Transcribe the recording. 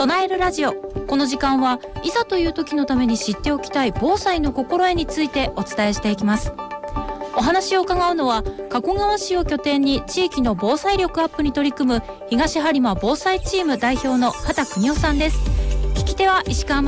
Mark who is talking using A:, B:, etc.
A: 唱えるラジオ。この時間はいざという時のために知っておきたい防災の心得についてお伝えしていきます。お話を伺うのは加古川市を拠点に地域の防災力アップに取り組む東播磨防災チーム代表の畑邦夫さんです。聞き手は石川